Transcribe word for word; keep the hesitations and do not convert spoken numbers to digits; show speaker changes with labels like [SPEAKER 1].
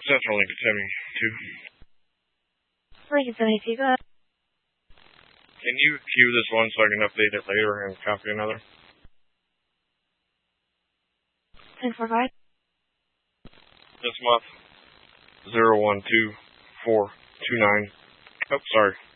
[SPEAKER 1] Central Link to Timmy, two.
[SPEAKER 2] Lincoln seventy-two, go ahead.
[SPEAKER 1] Can you queue this one so I can update it later and copy another?
[SPEAKER 2] ten four five.
[SPEAKER 1] This month, zero one two four two nine. Oh, sorry.